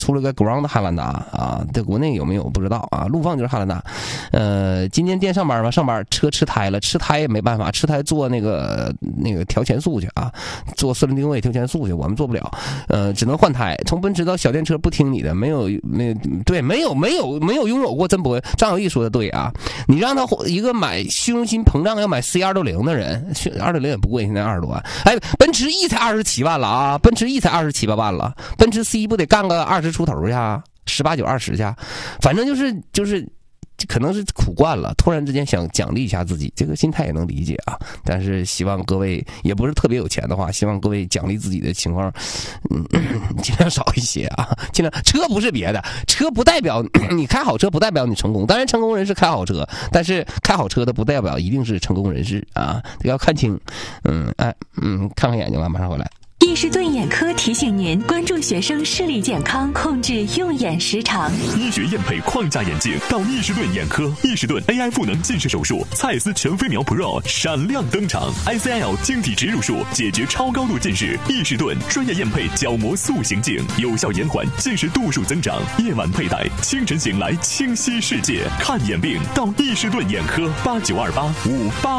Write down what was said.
出了个 Ground 汉兰达啊，在国内有没有不知道啊？陆放就是汉兰达。今天店上班吗？上班，车吃胎了，吃胎也没办法，吃胎做那个调前速去啊，做四轮定位调前速去，我们做不了，只能换胎。从奔驰到小电车不听你的，没有拥有过，真不会。张小艺说的对啊，你让他一个买虚荣心膨胀要买 C260 的人，260也不贵，现在20多万。哎，奔驰 E 才27万了啊，奔驰 E 才27、8万了，奔驰 C 不得干个20出头去啊，18、19、20去，反正就是可能是苦惯了，突然之间想奖励一下自己，这个心态也能理解啊。但是希望各位也不是特别有钱的话，希望各位奖励自己的情况，尽量少一些啊。尽量车不是别的，车不代表你开好车，不代表你成功。当然，成功人士开好车，但是开好车的不代表一定是成功人士啊，这要看清。看看眼睛吧，马上回来。 易士顿眼科提醒您关注学生视力健康，控制用眼时长。 医学验配框架眼镜到易士顿眼科，易士顿 AI 赋能近视手术，蔡司全飞秒 Pro 闪亮登场 ，ICL 晶体植入术解决超高度近视，易士顿专业验配角膜塑形镜，有效延缓近视度数增长。夜晚佩戴，清晨醒来清晰世界。看眼病到易士顿眼科，892858。